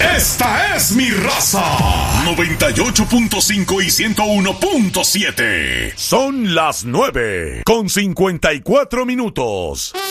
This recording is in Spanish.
Esta es mi raza. 98.5 y 101.7. Son las 9:54.